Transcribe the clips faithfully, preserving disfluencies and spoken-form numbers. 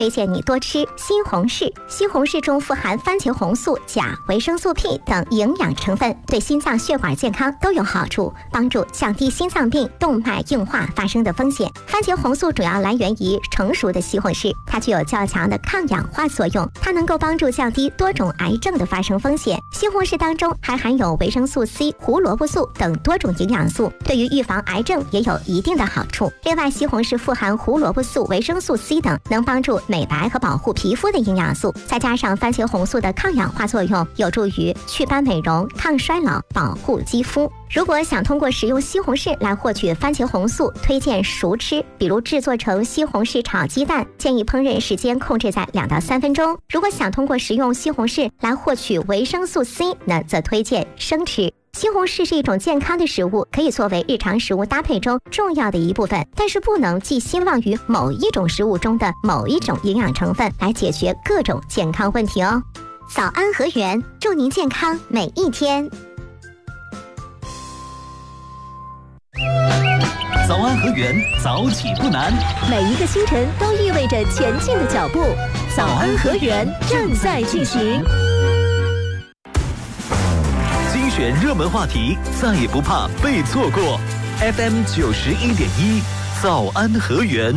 推荐你多吃西红柿。西红柿中富含番茄红素、钾、维生素 P 等营养成分，对心脏血管健康都有好处，帮助降低心脏病、动脉硬化发生的风险。番茄红素主要来源于成熟的西红柿，它具有较强的抗氧化作用，它能够帮助降低多种癌症的发生风险。西红柿当中还含有维生素 C、胡萝卜素等多种营养素，对于预防癌症也有一定的好处。另外，西红柿富含胡萝卜素、维生素 C 等，能帮助美白和保护皮肤的营养素，再加上番茄红素的抗氧化作用，有助于祛斑美容、抗衰老、保护肌肤。如果想通过食用西红柿来获取番茄红素，推荐熟吃，比如制作成西红柿炒鸡蛋，建议烹饪时间控制在两到三分钟。如果想通过食用西红柿来获取维生素 C， 那则推荐生吃。西红柿是一种健康的食物，可以作为日常食物搭配中重要的一部分，但是不能寄希望于某一种食物中的某一种营养成分来解决各种健康问题哦。早安和源，祝您健康每一天。 早安和源，早起不难， 每一个清晨都意味着前进的脚步。早安和源正在进行。 精选热门话题，再也不怕被错过。F M 九十一点一，早安和源。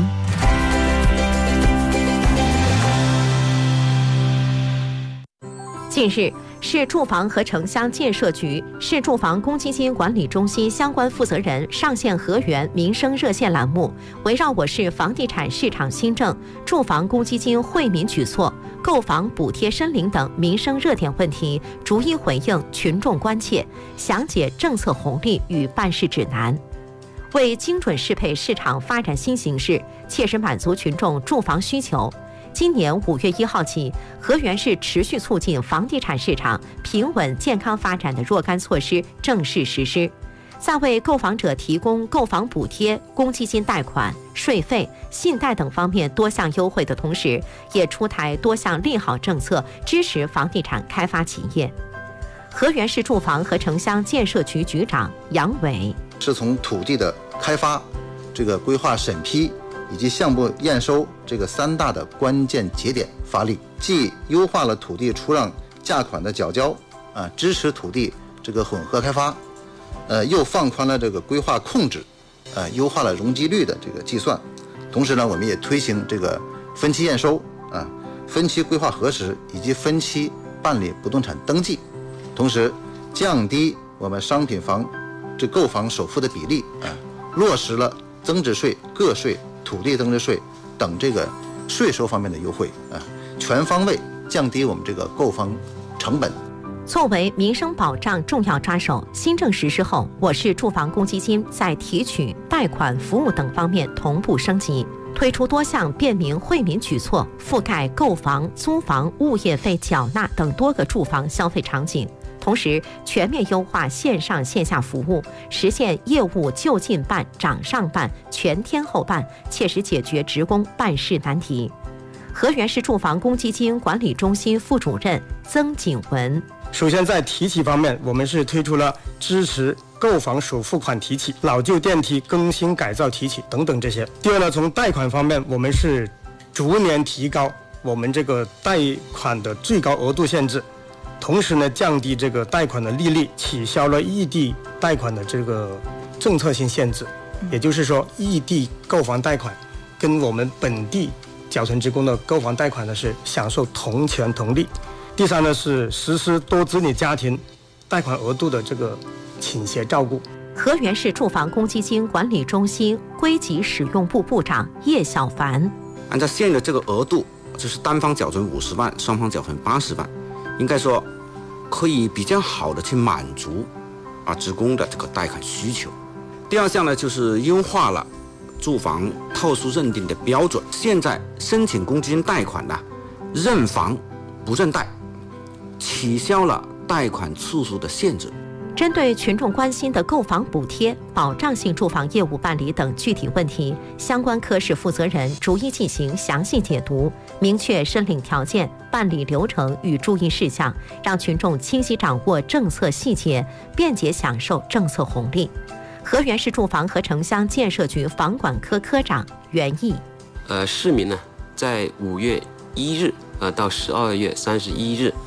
近日，市住房和城乡建设局、市住房公积金管理中心相关负责人上线和源民生热线栏目，围绕我市房地产市场新政、住房公积金惠民举措、购房补贴申领等民生热点问题，逐一回应群众关切，详解政策红利与办事指南，为精准适配市场发展新形势，切实满足群众住房需求。今年五月一号起，和源市持续促进房地产市场平稳健康发展的若干措施正式实施，在为购房者提供购房补贴、公积金贷款、税费、信贷等方面多项优惠的同时，也出台多项利好政策，支持房地产开发企业。和源市住房和城乡建设局局长杨伟是从土地的开发、这个规划审批以及项目验收这个三大的关键节点发力，既优化了土地出让价款的缴交啊，支持土地这个混合开发，呃，又放宽了这个规划控制，呃，优化了容积率的这个计算。同时呢，我们也推行这个分期验收啊、分期规划核实以及分期办理不动产登记，同时降低我们商品房这购房首付的比例啊，落实了增值税、个税、土地增值税等这个税收方面的优惠啊，全方位降低我们这个购房成本。 作为民生保障重要抓手，新政实施后，我市住房公积金在提取、贷款、服务等方面同步升级，推出多项便民惠民举措，覆盖购房、租房、物业费缴纳等多个住房消费场景。同时，全面优化线上线下服务，实现业务就近办、掌上办、全天候办，切实解决职工办事难题。和源市住房公积金管理中心副主任曾景文： 首先，在提起方面，我们是推出了支持购房首付款提起、老旧电梯更新改造提起等等这些。第二呢，从贷款方面，我们是逐年提高我们这个贷款的最高额度限制。同时呢，降低这个贷款的利率，取消了异地贷款的这个政策性限制，也就是说，异地购房贷款跟我们本地缴存职工的购房贷款呢是享受同权同利。第三呢，是实施多子女家庭贷款额度的这个倾斜照顾。 和源市住房公积金管理中心归集使用部部长叶小凡： 按照现有的这个额度，就是单方缴存五十万，双方缴存八十万。应该说，可以比较好的去满足啊职工的这个贷款需求。第二项呢，就是优化了住房套数认定的标准。现在申请公积金贷款呢，认房不认贷，取消了贷款次数的限制。 针对群众关心的购房补贴、保障性住房业务办理等具体问题，相关科室负责人逐一进行详细解读，明确申领条件、办理流程与注意事项，让群众清晰掌握政策细节，便捷享受政策红利。和源市住房和城乡建设局房管科科长袁毅： 呃，市民呢在五月一日呃到十二月三十一日